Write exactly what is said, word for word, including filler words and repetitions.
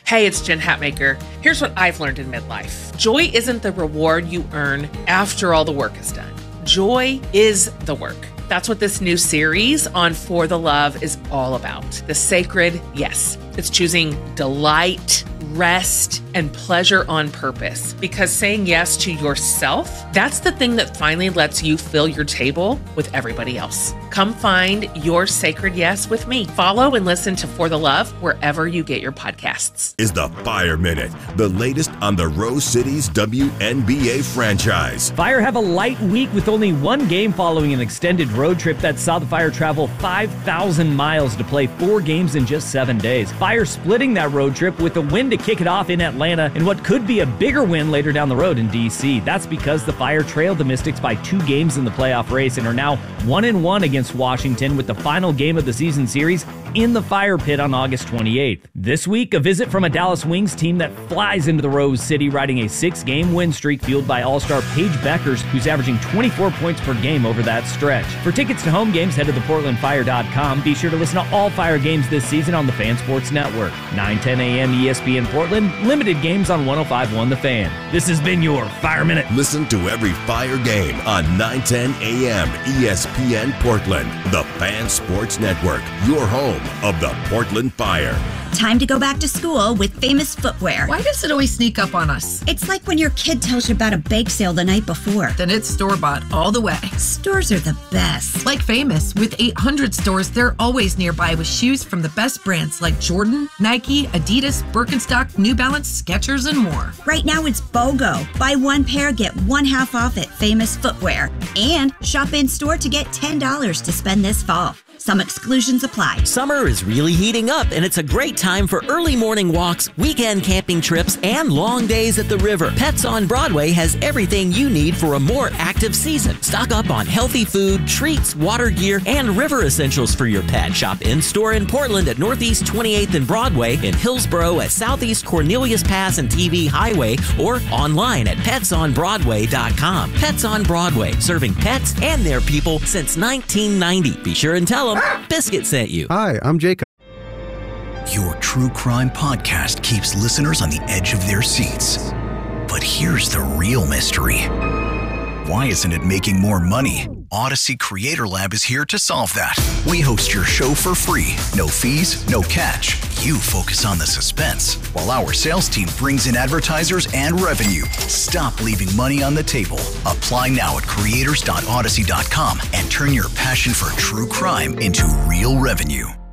Hey, it's Jen Hatmaker. Here's what I've learned in midlife. Joy isn't the reward you earn after all the work is done. Joy is the work. That's what this new series on For the Love is all about. The sacred yes. It's choosing delight, rest, and pleasure on purpose. Because saying yes to yourself, that's the thing that finally lets you fill your table with everybody else. Come find your sacred yes with me. Follow and listen to For the Love wherever you get your podcasts. Is the Fire Minute, the latest on the Rose City's W N B A franchise. Fire have a light week with only one game following an extended road trip that saw the Fire travel five thousand miles to play four games in just seven days. Fire splitting that road trip with a win to kick it off in Atlanta and what could be a bigger win later down the road in D C. That's because the Fire trailed the Mystics by two games in the playoff race and are now one and one against Washington with the final game of the season series in the Fire Pit on August twenty-eighth. This week, a visit from a Dallas Wings team that flies into the Rose City, riding a six-game win streak fueled by All-Star Paige Beckers, who's averaging twenty-four points per game over that stretch. For tickets to home games, head to the portland fire dot com. Be sure to listen to all Fire games this season on the Fan Sports Network. nine ten a.m. E S P N Portland, limited games on one oh five point one The Fan. This has been your Fire Minute. Listen to every Fire game on nine ten a.m. E S P N Portland, the Fan Sports Network, your home of the Portland Fire. Time to go back to school with Famous Footwear. Why does it always sneak up on us? It's like when your kid tells you about a bake sale the night before. Then it's store-bought all the way. Stores are the best. Like Famous, with eight hundred stores, they're always nearby with shoes from the best brands like Jordan, Nike, Adidas, Birkenstock, New Balance, Skechers, and more. Right now it's BOGO. Buy one pair, get one half off at Famous Footwear. And shop in-store to get ten dollars to spend this fall. Some exclusions apply. Summer is really heating up, and it's a great time for early morning walks, weekend camping trips, and long days at the river. Pets on Broadway has everything you need for a more active season. Stock up on healthy food, treats, water gear, and river essentials for your pet. Shop in-store in Portland at Northeast twenty-eighth and Broadway, in Hillsboro at Southeast Cornelius Pass and T V Highway, or online at pets on broadway dot com. Pets on Broadway, serving pets and their people since nineteen ninety. Be sure and tell them Biscuit sent you. Hi, I'm Jacob. Your true crime podcast keeps listeners on the edge of their seats. But here's the real mystery. Why isn't it making more money? Odyssey Creator Lab is here to solve that. We host your show for free. No fees, no catch. You focus on the suspense, while our sales team brings in advertisers and revenue. Stop leaving money on the table. Apply now at creators dot odyssey dot com and turn your passion for true crime into real revenue.